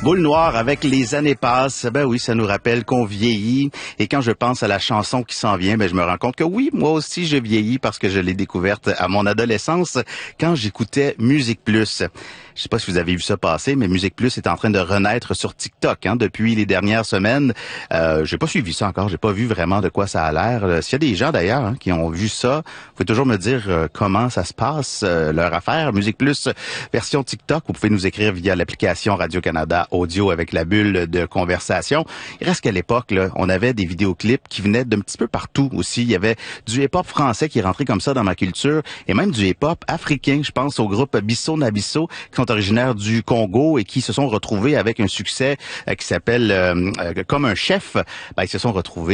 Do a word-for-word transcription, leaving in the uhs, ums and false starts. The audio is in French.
Boule Noire avec Les années passent. Ben oui, ça nous rappelle qu'on vieillit. Et quand je pense à la chanson qui s'en vient, ben je me rends compte que oui, moi aussi je vieillis parce que je l'ai découverte à mon adolescence quand j'écoutais Musique Plus. Je sais pas si vous avez vu ça passer, mais Musique Plus est en train de renaître sur TikTok hein, depuis les dernières semaines. Euh, j'ai pas suivi ça encore, j'ai pas vu vraiment de quoi ça a l'air. S'il y a des gens d'ailleurs hein, qui ont vu ça, vous pouvez toujours me dire euh, comment ça se passe, euh, leur affaire. Musique Plus version TikTok, vous pouvez nous écrire via l'application Radio-Canada Audio avec la bulle de conversation. Il reste qu'à l'époque, là, on avait des vidéoclips qui venaient d'un petit peu partout aussi. Il y avait du hip-hop français qui est rentré comme ça dans ma culture et même du hip-hop africain. Je pense au groupe Bisso Nabisso qui sont originaires du Congo et qui se sont retrouvés avec un succès euh, qui s'appelle euh, euh, Comme un chef. Ben, ils se sont retrouvés